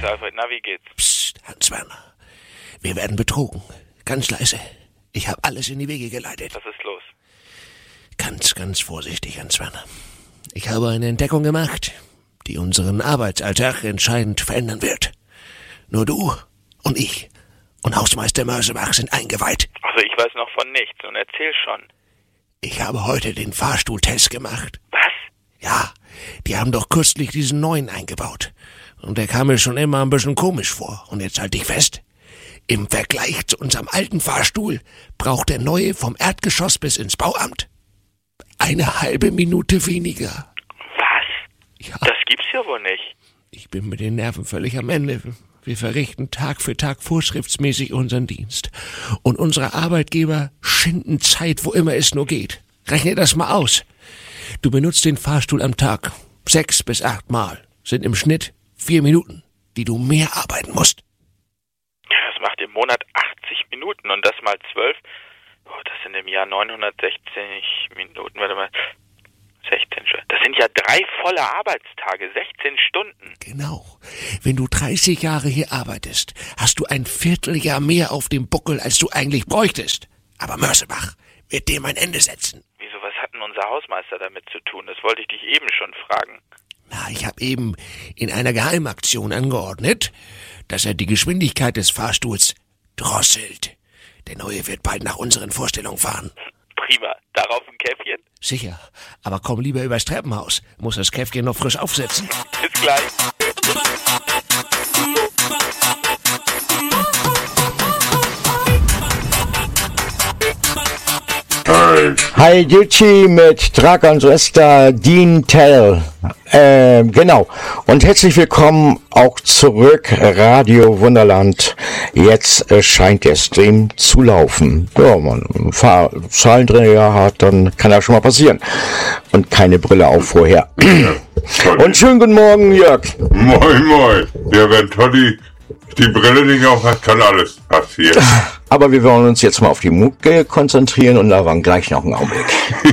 Alfred, na, wie geht's? Psst, Hans-Werner. Wir werden betrogen. Ganz leise. Ich habe alles in die Wege geleitet. Was ist los? Ganz vorsichtig, Hans-Werner. Ich habe eine Entdeckung gemacht, die unseren Arbeitsalltag entscheidend verändern wird. Nur du und ich und Hausmeister Mörsebach sind eingeweiht. Also ich weiß noch von nichts und erzähl schon. Ich habe heute den Fahrstuhltest gemacht. Was? Ja, die haben doch kürzlich diesen neuen eingebaut. Und der kam mir schon immer ein bisschen komisch vor. Und jetzt halte ich fest. Im Vergleich zu unserem alten Fahrstuhl braucht der neue vom Erdgeschoss bis ins Bauamt eine halbe Minute weniger. Was? Ja. Das gibt's ja wohl nicht. Ich bin mit den Nerven völlig am Ende. Wir verrichten Tag für Tag vorschriftsmäßig unseren Dienst. Und unsere Arbeitgeber schinden Zeit, wo immer es nur geht. Rechne das mal aus. Du benutzt den Fahrstuhl am Tag 6 bis 8 Mal. Sind im Schnitt 4 Minuten, die du mehr arbeiten musst. Ja, das macht im Monat 80 Minuten und das mal 12. Oh, das sind im Jahr 960 Minuten. Warte mal. 16 Stunden. Das sind ja 3 volle Arbeitstage, 16 Stunden. Genau. Wenn du 30 Jahre hier arbeitest, hast du ein Vierteljahr mehr auf dem Buckel, als du eigentlich bräuchtest. Aber Mörsebach wird dem ein Ende setzen. Wieso, was hat denn unser Hausmeister damit zu tun? Das wollte ich dich eben schon fragen. Na, ich habe eben in einer Geheimaktion angeordnet, dass er die Geschwindigkeit des Fahrstuhls drosselt. Der Neue wird bald nach unseren Vorstellungen fahren. Prima. Darauf ein Käffchen? Sicher, aber komm lieber übers Treppenhaus. Muss das Käffchen noch frisch aufsetzen. Bis gleich. Hi Gucci mit Dragon Schwester Dean Tell. Genau. Und herzlich willkommen auch zurück, Radio Wunderland. Jetzt scheint der Stream zu laufen. Ja, man Zahlendreher hat, dann kann das schon mal passieren. Und keine Brille auf vorher. Und schönen guten Morgen, Jörg. Moin. Ja, wenn Toddy die Brille nicht auf hat, kann alles passieren. Aber wir wollen uns jetzt mal auf die Mucke konzentrieren und da waren gleich noch einen Augenblick.